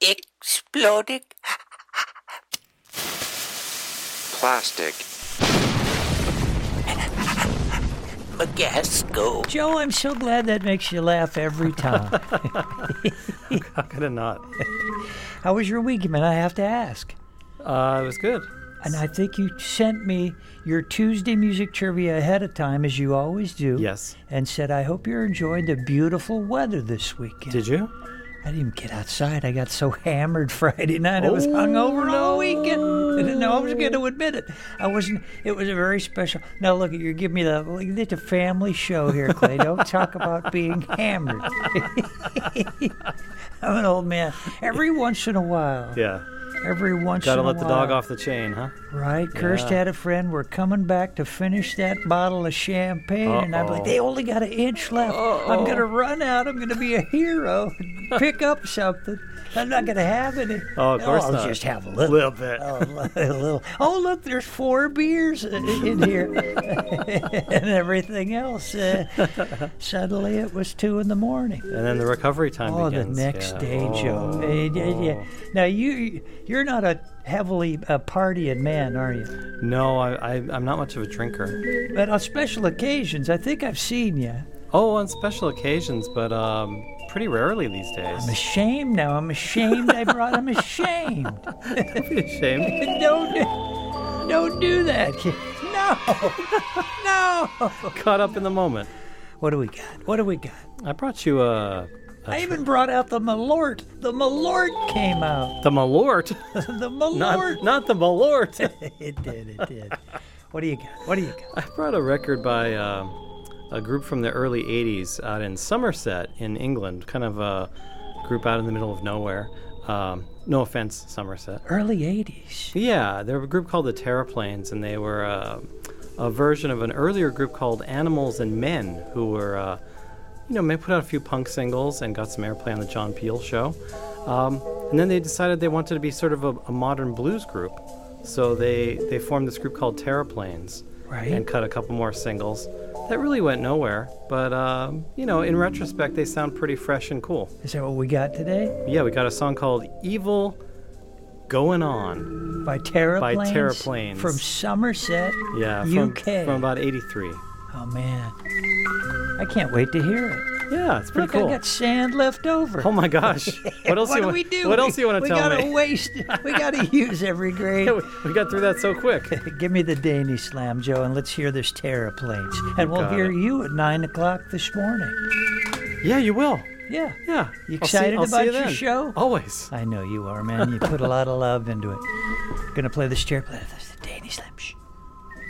exploding. Plastic. Magasco. Joe, I'm so glad that makes you laugh every time. How could it not? How was your week, man? I have to ask. It was good. And I think you sent me your Tuesday music trivia ahead of time, as you always do. Yes. And said, I hope you're enjoying the beautiful weather this weekend. Did you? I didn't even get outside. I got so hammered Friday night. I was hungover all weekend. I didn't know I was going to admit it. I wasn't. It was a very special. Now, look, you're giving me the family show here, Clay. Don't talk about being hammered. I'm an old man. Every once in a while. Yeah. Every once in a Gotta while. let the dog off the chain, huh? Right. Kirst had a friend. We're coming back to finish that bottle of champagne. And I'm like, they only got an inch left. I'm going to run out. I'm going to be a hero and pick up something. I'm not going to have any. Oh, of course I'll not. just have a little. Little bit. A little. Oh, look, there's 4 beers in here. And everything else. Suddenly it was 2 in the morning. And then the recovery time begins. The next day, Joe. Yeah. Now, you're not a heavily partying man, are you? No, I'm not much of a drinker. But on special occasions, I think I've seen you. Oh, on special occasions, but pretty rarely these days. I'm ashamed now. I'm ashamed. I'm ashamed. Don't be ashamed. Don't do that, kid. No. Caught up in the moment. What do we got? I brought you a I even brought out the Malort. The Malort came out. The Malort? The Malort. Not the Malort. It did. What do you got? I brought a record by a group from the early 80s out in Somerset in England, kind of a group out in the middle of nowhere. No offense, Somerset. Early 80s. Yeah, they were a group called the Terraplanes, and they were a version of an earlier group called Animals and Men, who were, they put out a few punk singles and got some airplay on the John Peel show. And then they decided they wanted to be sort of a modern blues group. So they formed this group called Terraplanes. Right. And cut a couple more singles. That really went nowhere, but, in retrospect, they sound pretty fresh and cool. Is that what we got today? Yeah, we got a song called Evil Going On. By Terraplanes? From Somerset, UK. From about 83. Oh, man. I can't wait to hear it. Yeah, it's pretty Look, cool. I got sand left over. Oh, my gosh. What else do we do? What else do you want to tell me? We got to waste. We got to use every grade. Yeah, we got through that so quick. Give me the Danish Slam, Joe, and let's hear this Terraplanes. And we'll hear you at 9 o'clock this morning. Yeah, you will. Yeah. Yeah. You excited about your show? Always. I know you are, man. You put a lot of love into it. Gonna play this Terraplanes.